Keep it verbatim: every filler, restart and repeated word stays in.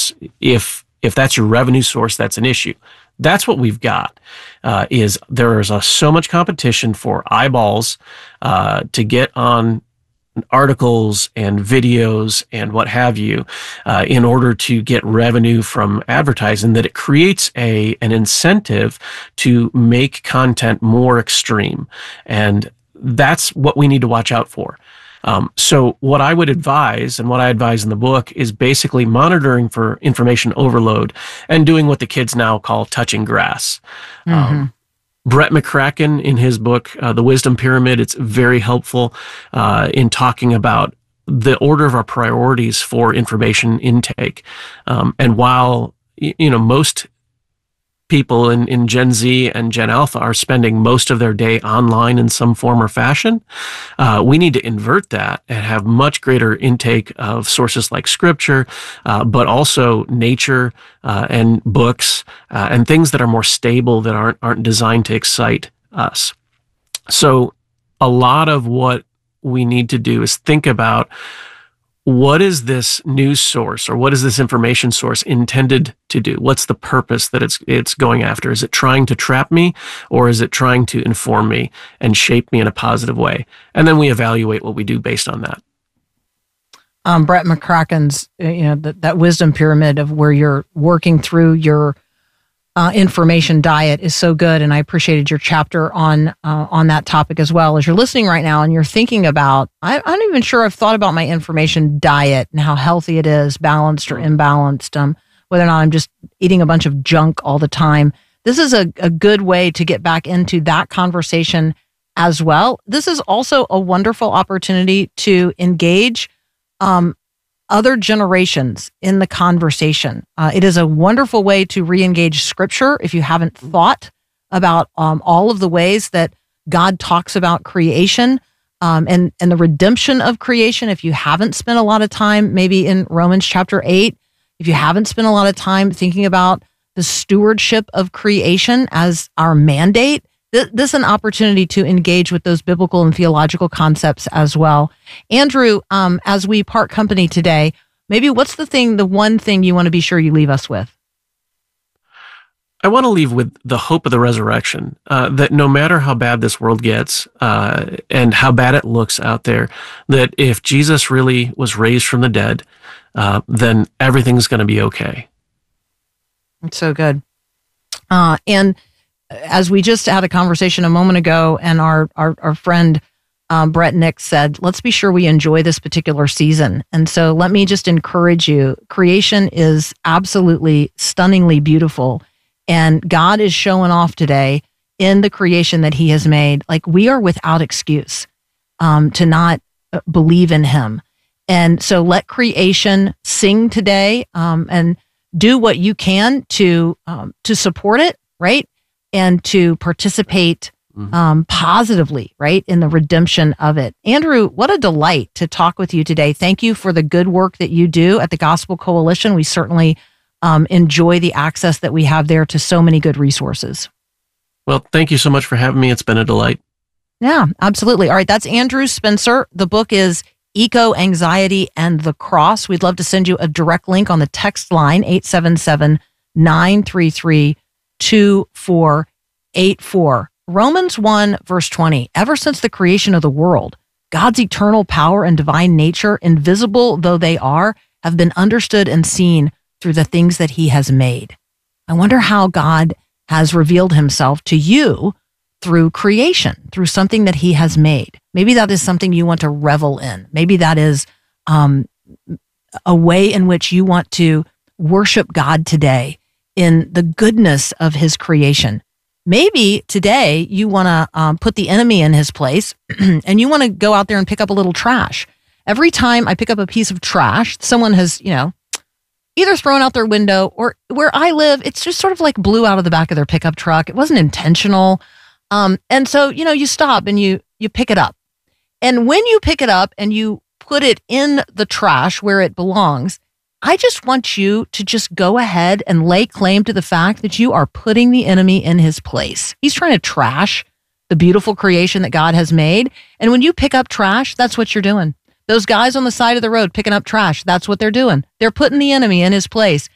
course, if if that's your revenue source, that's an issue. That's what we've got, uh, is there is a, so much competition for eyeballs uh, to get on articles and videos and what have you uh, in order to get revenue from advertising that it creates a an incentive to make content more extreme. And that's what we need to watch out for. Um, so what I would advise, and what I advise in the book, is basically monitoring for information overload and doing what the kids now call touching grass. Mm-hmm. Um, Brett McCracken, in his book, uh, The Wisdom Pyramid, it's very helpful uh, in talking about the order of our priorities for information intake. Um, and while, you know, most people in, in Gen Z and Gen Alpha are spending most of their day online in some form or fashion, uh, we need to invert that and have much greater intake of sources like scripture, uh, but also nature uh, and books uh, and things that are more stable, that aren't aren't designed to excite us. So a lot of what we need to do is think about, what is this news source or what is this information source intended to do? What's the purpose that it's it's going after? Is it trying to trap me, or is it trying to inform me and shape me in a positive way? And then we evaluate what we do based on that. Um, Brett McCracken's, you know, that, that wisdom pyramid of where you're working through your uh, information diet is so good, and I appreciated your chapter on uh, on that topic as well. As you're listening right now and you're thinking about, I, I'm not even sure I've thought about my information diet and how healthy it is, balanced or imbalanced, um, whether or not I'm just eating a bunch of junk all the time. This is a, a good way to get back into that conversation as well. This is also a wonderful opportunity to engage um, other generations in the conversation. Uh, it is a wonderful way to re-engage scripture if you haven't thought about um, all of the ways that God talks about creation um, and, and the redemption of creation. If you haven't spent a lot of time, maybe in Romans chapter eight, if you haven't spent a lot of time thinking about the stewardship of creation as our mandate, th- this is an opportunity to engage with those biblical and theological concepts as well. Andrew, um, as we part company today, maybe what's the thing, the one thing you want to be sure you leave us with? I want to leave with the hope of the resurrection, uh, that no matter how bad this world gets uh, and how bad it looks out there, that if Jesus really was raised from the dead, uh, then everything's going to be okay. It's so good. Uh, and as we just had a conversation a moment ago, and our our, our friend um, Brett Nick said, let's be sure we enjoy this particular season. And so let me just encourage you. Creation is absolutely stunningly beautiful. And God is showing off today in the creation that he has made. Like, we are without excuse um, to not believe in him. And so let creation sing today um, and do what you can to um, to support it, right? And to participate um, positively, right, in the redemption of it. Andrew, what a delight to talk with you today. Thank you for the good work that you do at the Gospel Coalition. We certainly um, enjoy the access that we have there to so many good resources. Well, thank you so much for having me. It's been a delight. Yeah, absolutely. All right, that's Andrew Spencer. The book is Eco Anxiety and the Cross. We'd love to send you a direct link on the text line, eight seven seven, nine three three, two four eight four. Romans one, verse twenty, ever since the creation of the world, God's eternal power and divine nature, invisible though they are, have been understood and seen through the things that he has made. I wonder how God has revealed himself to you through creation, through something that he has made. Maybe that is something you want to revel in. Maybe that is um, a way in which you want to worship God today in the goodness of his creation. Maybe today you want to um, put the enemy in his place and you want to go out there and pick up a little trash. Every time I pick up a piece of trash, someone has, you know, either thrown out their window, or where I live, it's just sort of like blew out of the back of their pickup truck. It wasn't intentional. Um, and so, you know, you stop and you, you pick it up. And when you pick it up and you put it in the trash where it belongs, I just want you to just go ahead and lay claim to the fact that you are putting the enemy in his place. He's trying to trash the beautiful creation that God has made. And when you pick up trash, that's what you're doing. Those guys on the side of the road picking up trash, that's what they're doing. They're putting the enemy in his place.